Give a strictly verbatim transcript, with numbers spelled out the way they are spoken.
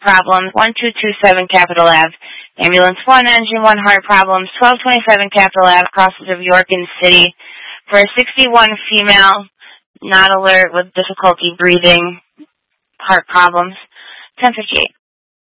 problems, one two two seven Capitol Avenue. Ambulance one, engine one, heart problems, twelve twenty-seven Capitol Avenue, crosses of York and City. For a sixty-one female, not alert with difficulty breathing, heart problems, ten fifty-eight.